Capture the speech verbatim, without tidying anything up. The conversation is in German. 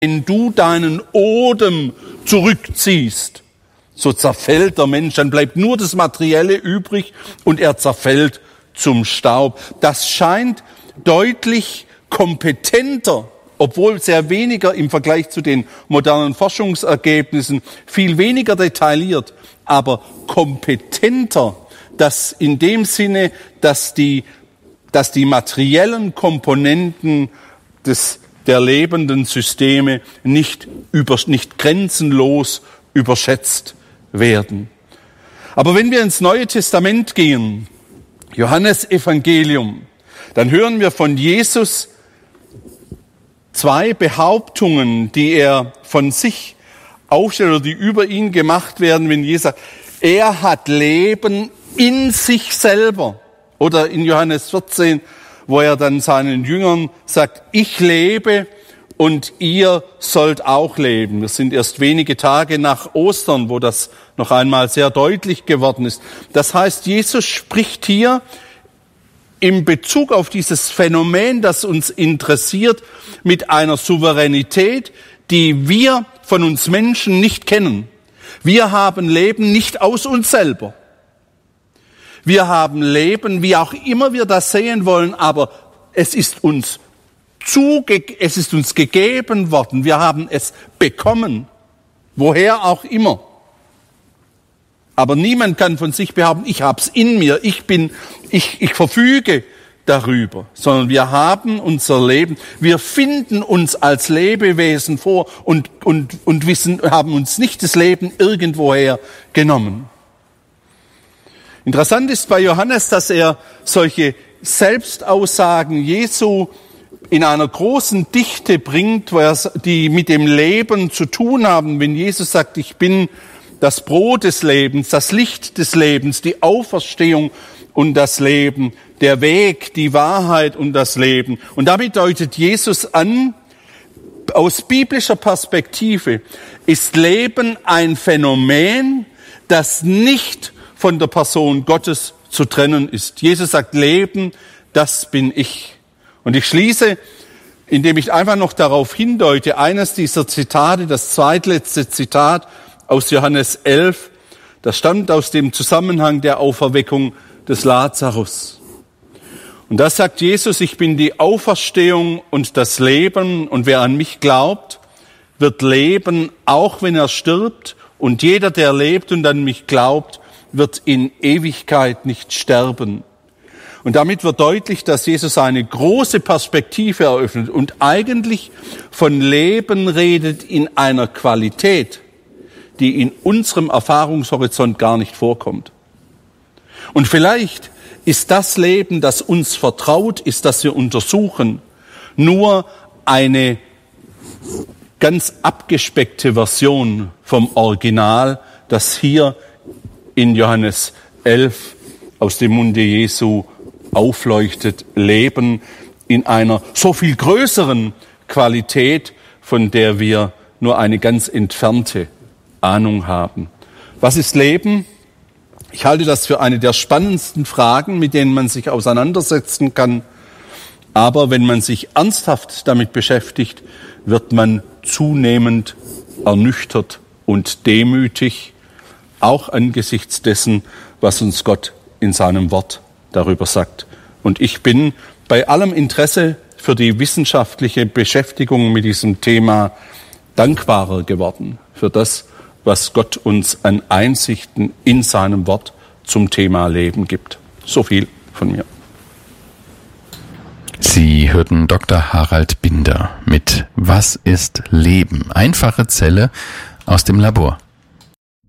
wenn du deinen Odem zurückziehst, so zerfällt der Mensch, dann bleibt nur das Materielle übrig und er zerfällt zum Staub. Das scheint deutlich kompetenter, obwohl sehr weniger im Vergleich zu den modernen Forschungsergebnissen, viel weniger detailliert, aber kompetenter, dass in dem Sinne, dass die, dass die materiellen Komponenten des der lebenden Systeme nicht, über, nicht grenzenlos überschätzt werden. Aber wenn wir ins Neue Testament gehen, Johannes Evangelium, dann hören wir von Jesus zwei Behauptungen, die er von sich aufstellt oder die über ihn gemacht werden, wenn Jesus sagt, er hat Leben in sich selber. Oder in Johannes vierzehn, wo er dann seinen Jüngern sagt, ich lebe und ihr sollt auch leben. Wir sind erst wenige Tage nach Ostern, wo das noch einmal sehr deutlich geworden ist. Das heißt, Jesus spricht hier in Bezug auf dieses Phänomen, das uns interessiert, mit einer Souveränität, die wir von uns Menschen nicht kennen. Wir haben Leben nicht aus uns selber. Wir haben Leben, wie auch immer wir das sehen wollen, aber es ist uns zuge- es ist uns gegeben worden. Wir haben es bekommen, woher auch immer. Aber niemand kann von sich behaupten, ich hab's in mir, ich bin, ich, ich verfüge darüber, sondern wir haben unser Leben, wir finden uns als Lebewesen vor und, und, und wissen, haben uns nicht das Leben irgendwoher genommen. Interessant ist bei Johannes, dass er solche Selbstaussagen Jesu in einer großen Dichte bringt, wo er, die mit dem Leben zu tun haben. Wenn Jesus sagt, ich bin das Brot des Lebens, das Licht des Lebens, die Auferstehung und das Leben, der Weg, die Wahrheit und das Leben. Und damit deutet Jesus an, aus biblischer Perspektive ist Leben ein Phänomen, das nicht von der Person Gottes zu trennen ist. Jesus sagt, Leben, das bin ich. Und ich schließe, indem ich einfach noch darauf hindeute, eines dieser Zitate, das zweitletzte Zitat aus Johannes elf, das stammt aus dem Zusammenhang der Auferweckung des Lazarus. Und da sagt Jesus, ich bin die Auferstehung und das Leben, und wer an mich glaubt, wird leben, auch wenn er stirbt, und jeder, der lebt und an mich glaubt, wird in Ewigkeit nicht sterben. Und damit wird deutlich, dass Jesus eine große Perspektive eröffnet und eigentlich von Leben redet in einer Qualität, die in unserem Erfahrungshorizont gar nicht vorkommt. Und vielleicht ist das Leben, das uns vertraut ist, das wir untersuchen, nur eine ganz abgespeckte Version vom Original, das hier in Johannes elf aus dem Munde Jesu aufleuchtet, Leben in einer so viel größeren Qualität, von der wir nur eine ganz entfernte Ahnung haben. Was ist Leben? Ich halte das für eine der spannendsten Fragen, mit denen man sich auseinandersetzen kann. Aber wenn man sich ernsthaft damit beschäftigt, wird man zunehmend ernüchtert und demütig, auch angesichts dessen, was uns Gott in seinem Wort darüber sagt. Und ich bin bei allem Interesse für die wissenschaftliche Beschäftigung mit diesem Thema dankbarer geworden für das, was Gott uns an Einsichten in seinem Wort zum Thema Leben gibt. So viel von mir. Sie hörten Doktor Harald Binder mit Was ist Leben? Einfache Zelle aus dem Labor.